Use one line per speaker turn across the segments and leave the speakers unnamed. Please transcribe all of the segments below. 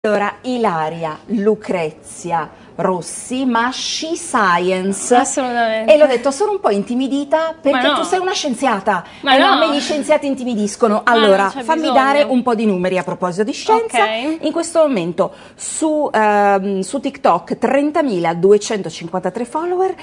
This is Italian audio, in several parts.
Allora, Ilaria, Lucrezia, Rossi, ma She Science.
Assolutamente.
E l'ho detto, sono un po' intimidita perché
no.
tu sei una scienziata.
Ma
no,
no.
a me gli scienziati intimidiscono.
Ma
Allora,
non c'è
fammi
bisogno.
dare un po' di numeri a proposito di scienza.
Ok.
In questo momento su TikTok 30.253 follower,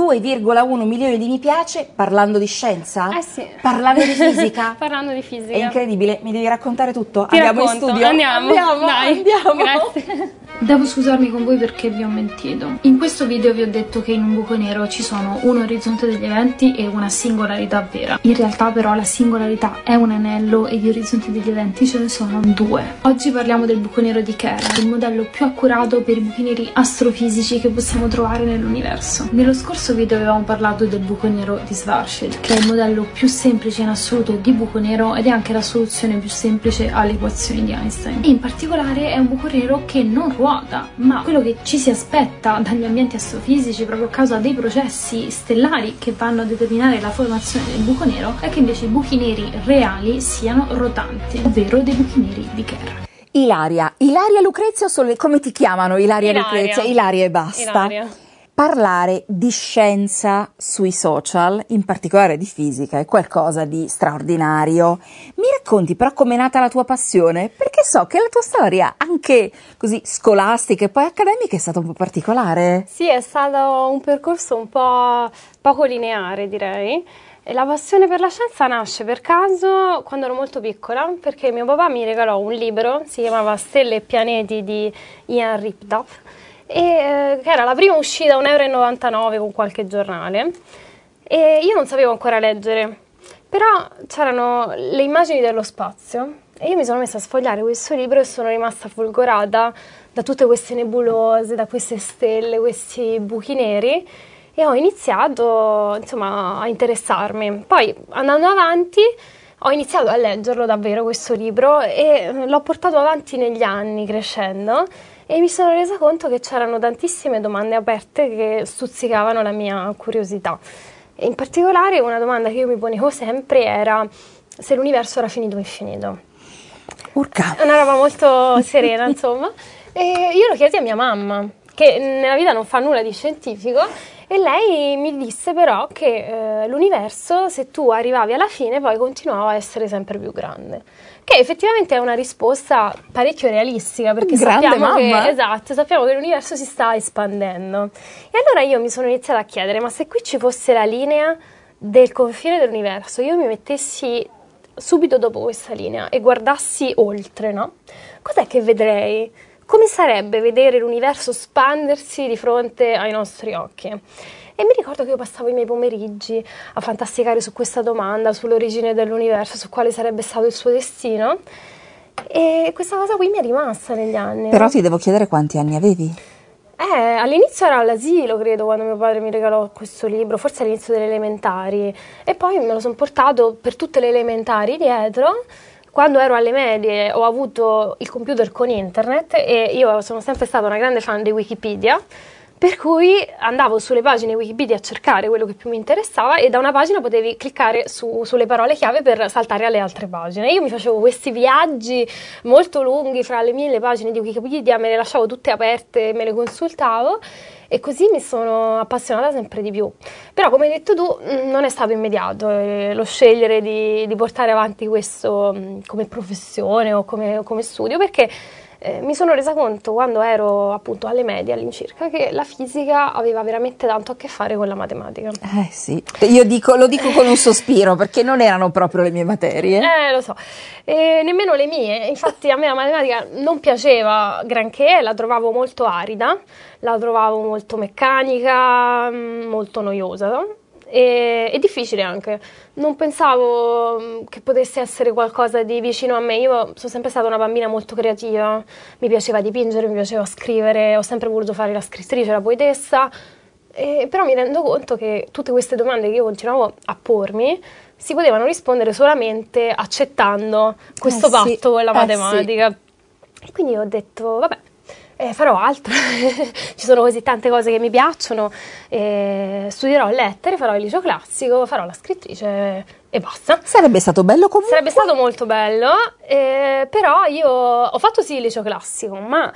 2,1 milioni di mi piace, parlando di scienza?
Sì.
Parlando di fisica?
Parlando di fisica.
È incredibile, mi devi raccontare tutto.
Ti
Andiamo
racconto.
in studio?
Andiamo. Dai.
Andiamo.
Grazie.
Devo scusarmi con voi perché vi ho mentito. In questo video vi ho detto che in un buco nero ci sono un orizzonte degli eventi e una singolarità vera. In realtà però la singolarità è un anello e gli orizzonti degli eventi ce ne sono due. Oggi parliamo del buco nero di Kerr, il modello più accurato per i buchi neri astrofisici che possiamo trovare nell'universo. Nello scorso video avevamo parlato del buco nero di Schwarzschild, che è il modello più semplice in assoluto di buco nero ed è anche la soluzione più semplice alle equazioni di Einstein. E in particolare è un buco nero che non ruota, ma quello che ci si aspetta dagli ambienti astrofisici proprio a causa dei processi stellari che vanno a determinare la formazione del buco nero è che invece i buchi neri reali siano rotanti, ovvero dei buchi neri di Kerr.
Ilaria Lucrezia o solo come ti chiamano? Ilaria Lucrezia? Ilaria e basta.
Ilaria.
Parlare di scienza sui social, in particolare di fisica, è qualcosa di straordinario. Mi racconti però com'è nata la tua passione? Perché so che la tua storia, anche così scolastica e poi accademica, è stata un po' particolare.
Sì, è stato un percorso un po' poco lineare, direi. E la passione per la scienza nasce per caso quando ero molto piccola, perché mio papà mi regalò un libro, si chiamava Stelle e pianeti di Ian Ripdoff, che era la prima uscita a 1,99 € con qualche giornale, e io non sapevo ancora leggere, però c'erano le immagini dello spazio e io mi sono messa a sfogliare questo libro e sono rimasta folgorata da tutte queste nebulose, da queste stelle, questi buchi neri, e ho iniziato insomma a interessarmi. Poi andando avanti ho iniziato a leggerlo davvero questo libro e l'ho portato avanti negli anni crescendo, e mi sono resa conto che c'erano tantissime domande aperte che stuzzicavano la mia curiosità. E in particolare una domanda che io mi ponevo sempre era se l'universo era finito o infinito.
Urca!
È una roba molto serena, insomma. E io lo chiesi a mia mamma, che nella vita non fa nulla di scientifico, e lei mi disse però che l'universo, se tu arrivavi alla fine, poi continuava a essere sempre più grande. Che effettivamente è una risposta parecchio realistica, perché sappiamo che l'universo si sta espandendo. E allora io mi sono iniziata a chiedere, ma se qui ci fosse la linea del confine dell'universo, io mi mettessi subito dopo questa linea e guardassi oltre, no? Cos'è che vedrei? Come sarebbe vedere l'universo espandersi di fronte ai nostri occhi? E mi ricordo che io passavo i miei pomeriggi a fantasticare su questa domanda, sull'origine dell'universo, su quale sarebbe stato il suo destino, e questa cosa qui mi è rimasta negli anni.
Però ti devo chiedere quanti anni avevi?
All'inizio era all'asilo, credo, quando mio padre mi regalò questo libro, forse all'inizio delle elementari, e poi me lo sono portato per tutte le elementari dietro. Quando ero alle medie ho avuto il computer con internet e io sono sempre stata una grande fan di Wikipedia, per cui andavo sulle pagine Wikipedia a cercare quello che più mi interessava, e da una pagina potevi cliccare sulle parole chiave per saltare alle altre pagine. Io mi facevo questi viaggi molto lunghi fra le 1000 pagine di Wikipedia, me le lasciavo tutte aperte, me le consultavo, e così mi sono appassionata sempre di più. Però, come hai detto tu, non è stato immediato lo scegliere di portare avanti questo come professione o come studio, perché mi sono resa conto quando ero appunto alle medie all'incirca che la fisica aveva veramente tanto a che fare con la matematica.
Sì, io lo dico con un sospiro, perché non erano proprio le mie materie.
Lo so, nemmeno le mie. Infatti a me la matematica non piaceva granché, la trovavo molto arida, la trovavo molto meccanica, molto noiosa, no? E difficile anche. Non pensavo che potesse essere qualcosa di vicino a me. Io sono sempre stata una bambina molto creativa, mi piaceva dipingere, mi piaceva scrivere, ho sempre voluto fare la scrittrice, la poetessa, però mi rendo conto che tutte queste domande che io continuavo a pormi si potevano rispondere solamente accettando questo patto con la matematica. E quindi ho detto, vabbè, farò altro, ci sono così tante cose che mi piacciono, studierò lettere, farò il liceo classico, farò la scrittrice, e basta.
Sarebbe stato bello comunque.
Sarebbe stato molto bello, però io ho fatto sì il liceo classico, ma